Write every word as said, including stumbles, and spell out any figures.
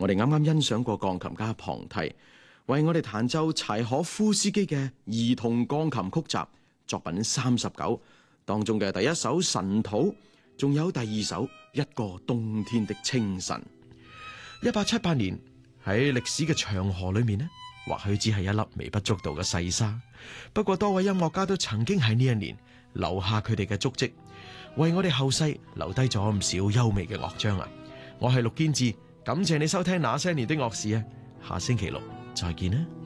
我哋啱啱欣賞過鋼琴家龐蒂為我哋彈奏柴可夫斯基嘅兒童鋼琴曲集作品三十九當中嘅第一首神土，仲有第二首一個冬天的清晨。一八七八年喺歷史嘅長河裏面呢，或許只係一粒微不足道嘅細沙，不過多位音樂家都曾經喺呢一年留下佢哋嘅足跡，為我哋後世留低咗唔少優美嘅樂章啊！我係陸堅志，感謝你收聽那些年的樂事啊！下星期六再見啦。